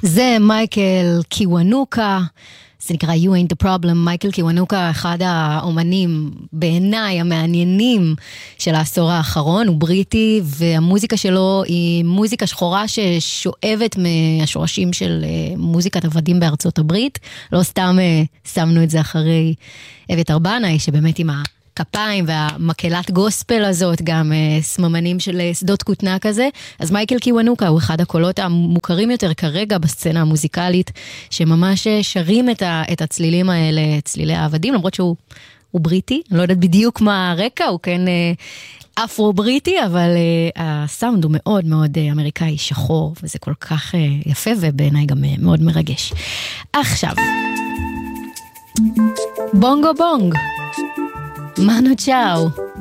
זה מייקל קיוונוקה, זה נקרא You Ain't the Problem. מייקל קיוונוקה, אחד האומנים בעיניי המעניינים של העשור האחרון, הוא בריטי, והמוזיקה שלו היא מוזיקה שחורה ששואבת מהשורשים של מוזיקת עבדים בארצות הברית. לא סתם שמנו את זה אחרי אביתר בנאי, שבאמת עם הכפיים והמקהלת גוספל הזאת, גם סממנים של שדות כותנה כזה. אז מייקל קיוונוקה הוא אחד הקולות המוכרים יותר כרגע בסצנה המוזיקלית, שממש שרים את הצלילים האלה, צלילי העבדים, למרות שהוא בריטי, אני לא יודעת בדיוק מה הרקע, הוא כן אפרו-בריטי, אבל הסאונד הוא מאוד מאוד אמריקאי שחור, וזה כל כך יפה, ובעיניי גם מאוד מרגש. עכשיו, בונגו בונג, מנו צ'או.